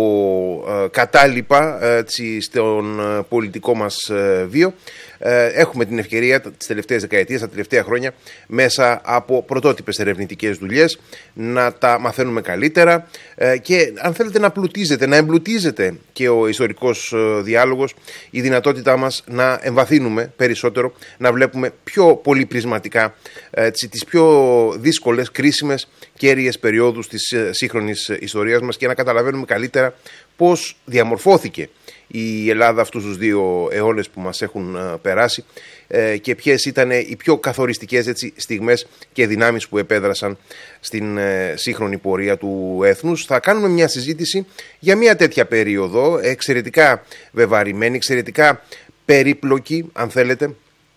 [SPEAKER 18] κατάλοιπα στον πολιτικό μας βίο. Έχουμε την ευκαιρία τις τελευταίες δεκαετίες, τα τελευταία χρόνια, μέσα από πρωτότυπες ερευνητικές δουλειές, να τα μαθαίνουμε καλύτερα και, αν θέλετε, να πλουτίζεται, να εμπλουτίζεται και ο ιστορικός διάλογος, η δυνατότητά μας να εμβαθύνουμε περισσότερο, να βλέπουμε πιο πολυπρισματικά τις πιο δύσκολες, κρίσιμες, κέρυες περιόδους της σύγχρονης ιστορίας μας και να καταλαβαίνουμε καλύτερα πώς διαμορφώθηκε η Ελλάδα αυτούς τους 2 αιώνες που μας έχουν περάσει και ποιες ήταν οι πιο καθοριστικές στιγμές και δυνάμεις που επέδρασαν στην σύγχρονη πορεία του έθνους. Θα κάνουμε μια συζήτηση για μια τέτοια περίοδο, εξαιρετικά βεβαρημένη, εξαιρετικά περίπλοκη, αν θέλετε,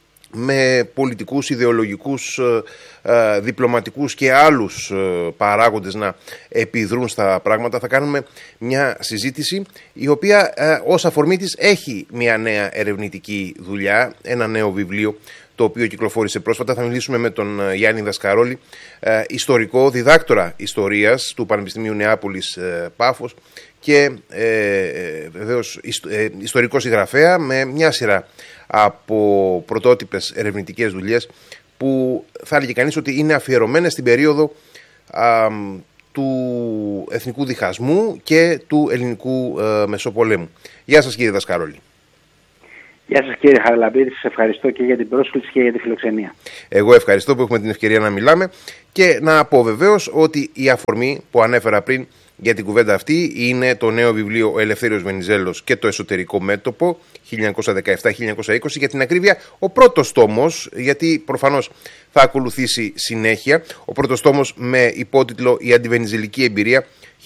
[SPEAKER 18] με πολιτικούς, ιδεολογικούς, διπλωματικούς και άλλους παράγοντες να επιδρούν στα πράγματα. Θα κάνουμε μια συζήτηση η οποία ως αφορμή της έχει μια νέα ερευνητική δουλειά, ένα νέο βιβλίο το οποίο κυκλοφόρησε πρόσφατα. Θα μιλήσουμε με τον Γιάννη Δασκαρόλη, ιστορικό, διδάκτορα ιστορίας του Πανεπιστημίου Νεάπολης Πάφος και βεβαίως ιστορικό συγγραφέα με μια σειρά από πρωτότυπες ερευνητικές δουλειές που θα έλεγε κανείς ότι είναι αφιερωμένες στην περίοδο του εθνικού διχασμού και του ελληνικού Μεσοπολέμου. Γεια σας, κύριε Δασκαρόλη.
[SPEAKER 19] Γεια σας, κύριε Χαραλαμπίδη, σας ευχαριστώ και για την πρόσκληση και για τη φιλοξενία.
[SPEAKER 18] Εγώ ευχαριστώ που έχουμε την ευκαιρία να μιλάμε και να πω βεβαίως ότι η αφορμή που ανέφερα πριν για την κουβέντα αυτή είναι το νέο βιβλίο «Ο Ελευθέριος Βενιζέλος και το εσωτερικό μέτωπο 1917-1920», για την ακρίβεια ο πρώτος τόμος, γιατί προφανώς θα ακολουθήσει συνέχεια, ο πρώτος τόμος με υπότιτλο «Η αντιβενιζελική εμπειρία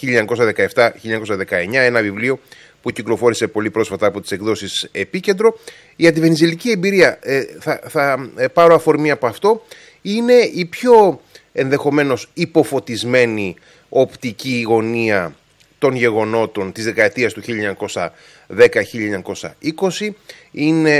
[SPEAKER 18] 1917-1919», ένα βιβλίο που κυκλοφόρησε πολύ πρόσφατα από τις εκδόσεις Επίκεντρο. Η αντιβενιζελική εμπειρία, θα πάρω αφορμή από αυτό, είναι η πιο ενδεχομένως υποφωτισμένη οπτική γωνία των γεγονότων της δεκαετίας του 1910-1920. Είναι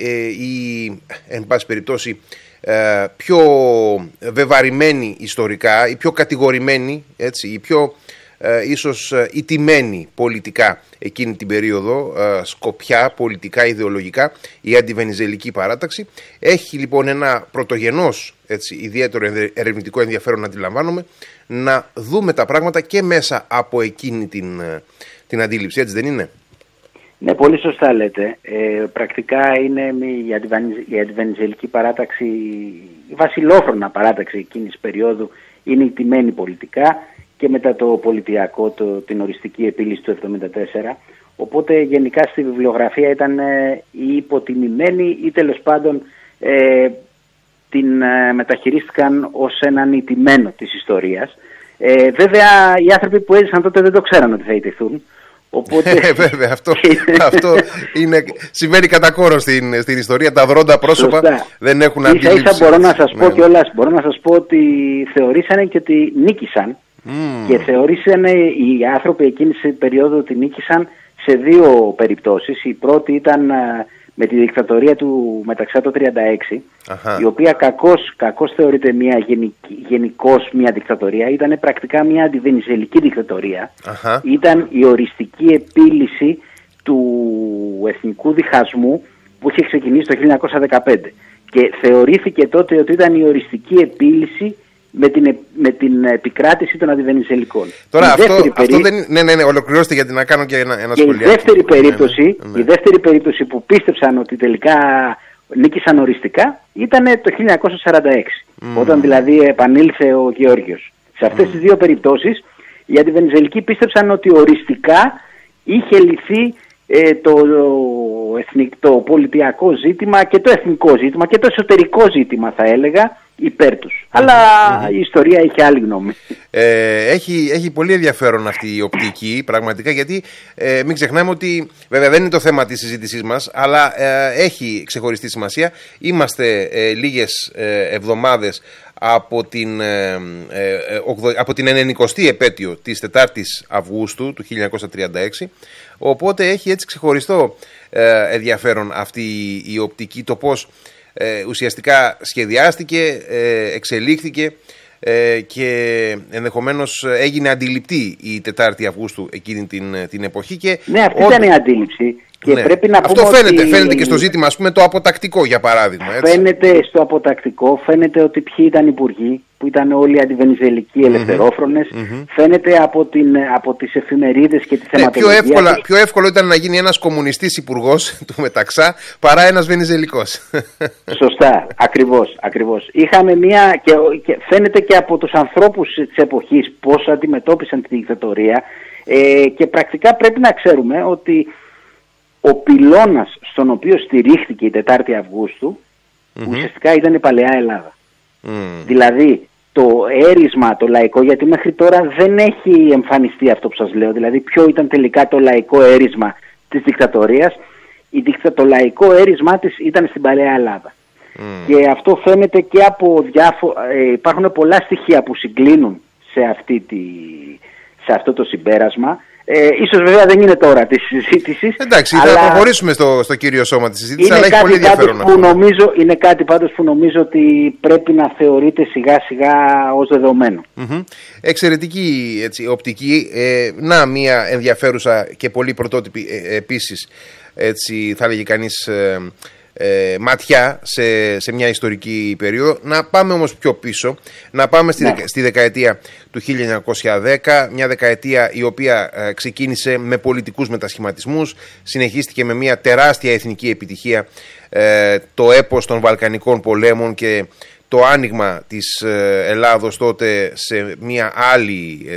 [SPEAKER 18] εν πάση περιπτώσει, πιο βεβαρημένη ιστορικά, η πιο κατηγορημένη, έτσι, η πιο ίσως ηττημένη πολιτικά εκείνη την περίοδο, σκοπιά, πολιτικά, ιδεολογικά, η αντιβενιζελική παράταξη. Έχει λοιπόν ένα πρωτογενώς, έτσι, ιδιαίτερο ερευνητικό ενδιαφέρον, αντιλαμβάνομαι, να δούμε τα πράγματα και μέσα από εκείνη την αντίληψη, έτσι δεν είναι?
[SPEAKER 19] Ναι, πολύ σωστά λέτε. Πρακτικά είναι η αντιβενιζελική παράταξη, η βασιλόφρονα παράταξη εκείνης περίοδου, είναι ηττημένη πολιτικά και μετά το πολιτιακό, την οριστική επίλυση του 1974. Οπότε γενικά στη βιβλιογραφία ήταν ή υποτιμημένη ή τέλος πάντων την μεταχειρίστηκαν ως έναν ηττημένο της ιστορίας. Βέβαια οι άνθρωποι που έζησαν τότε δεν το ξέραν ότι θα ιτηθούν. Οπότε...
[SPEAKER 18] βέβαια, αυτό σημαίνει κατά κόρο στην ιστορία. Τα δρόντα πρόσωπα σωστά. Δεν έχουν αντίληψη.
[SPEAKER 19] Ίσα-ίσα μπορώ να σας πω ότι θεωρήσανε και ότι νίκησαν και θεωρήσανε οι άνθρωποι εκείνη την περίοδο ότι νίκησαν σε δύο περιπτώσεις. Η πρώτη ήταν με τη δικτατορία του Μεταξά το 1936, η οποία κακώς θεωρείται γενικώς μια δικτατορία. Ήταν πρακτικά μια αντιβενιζελική δικτατορία. Ήταν η οριστική επίλυση του εθνικού διχασμού που είχε ξεκινήσει το 1915 και θεωρήθηκε τότε ότι ήταν η οριστική επίλυση με την επικράτηση των αντιβενιζελικών.
[SPEAKER 18] Τώρα αυτό δεν είναι... Ναι, ολοκληρώστε γιατί να κάνω και ένα σχολείο.
[SPEAKER 19] Η δεύτερη περίπτωση που πίστεψαν ότι τελικά νίκησαν οριστικά ήταν το 1946, όταν δηλαδή επανήλθε ο Γεώργιος. Σε αυτές τις δύο περιπτώσεις οι αντιβενιζελικοί πίστεψαν ότι οριστικά είχε λυθεί το πολιτιακό ζήτημα και το εθνικό ζήτημα και το εσωτερικό ζήτημα, θα έλεγα, υπέρ τους. Αλλά η ιστορία είχε άλλη γνώμη.
[SPEAKER 18] Έχει πολύ ενδιαφέρον αυτή η οπτική, πραγματικά, γιατί μην ξεχνάμε ότι βέβαια δεν είναι το θέμα της συζήτησής μας, αλλά έχει ξεχωριστή σημασία. Είμαστε λίγες εβδομάδες από την 90η επέτειο της 4ης Αυγούστου του 1936, οπότε έχει έτσι ξεχωριστό ενδιαφέρον αυτή η οπτική, το πώς ουσιαστικά σχεδιάστηκε, εξελίχθηκε και ενδεχομένως έγινε αντιληπτή η 4η Αυγούστου εκείνη την εποχή. Και
[SPEAKER 19] ναι, αυτή ήταν η αντίληψη. Και
[SPEAKER 18] ναι.
[SPEAKER 19] Πρέπει να πούμε
[SPEAKER 18] αυτό φαίνεται και στο ζήτημα, ας πούμε, το αποτακτικό, για παράδειγμα. Έτσι.
[SPEAKER 19] Φαίνεται στο αποτακτικό, φαίνεται ότι ποιοι ήταν υπουργοί, που ήταν όλοι αντιβενιζελικοί ελευθερόφρονες. Φαίνεται από τις εφημερίδες και τη θεματολογία.
[SPEAKER 18] Πιο εύκολο ήταν να γίνει ένας κομμουνιστής υπουργός του Μεταξά παρά ένας βενιζελικός.
[SPEAKER 19] Σωστά, ακριβώς. Είχαμε και φαίνεται και από τους ανθρώπους της εποχής πώς αντιμετώπισαν τη δικτατορία και πρακτικά πρέπει να ξέρουμε ότι ο πυλώνας στον οποίο στηρίχθηκε η 4η Αυγούστου ουσιαστικά ήταν η παλαιά Ελλάδα. Δηλαδή το έρισμα, το λαϊκό, γιατί μέχρι τώρα δεν έχει εμφανιστεί αυτό που σας λέω, δηλαδή ποιο ήταν τελικά το λαϊκό έρισμα της δικτατορίας. Το λαϊκό έρισμα της ήταν στην παλαιά Ελλάδα. Και αυτό φαίνεται και από υπάρχουν πολλά στοιχεία που συγκλίνουν σε αυτό το συμπέρασμα. Ίσως βέβαια δεν είναι τώρα τη συζήτηση.
[SPEAKER 18] Εντάξει, θα προχωρήσουμε στο κύριο σώμα της συζήτησης, αλλά έχει πολύ ενδιαφέρον αυτό.
[SPEAKER 19] Είναι κάτι πάντως που νομίζω ότι πρέπει να θεωρείται σιγά σιγά ως δεδομένο.
[SPEAKER 18] Εξαιρετική οπτική. Να μια ενδιαφέρουσα και πολύ πρωτότυπη επίσης, έτσι θα λέγει κανείς, ματιά σε μια ιστορική περίοδο. Να πάμε όμως πιο πίσω, να πάμε στη δεκαετία του 1910, μια δεκαετία η οποία ξεκίνησε με πολιτικούς μετασχηματισμούς, συνεχίστηκε με μια τεράστια εθνική επιτυχία, το έπος των Βαλκανικών πολέμων και το άνοιγμα της Ελλάδος τότε σε μια άλλη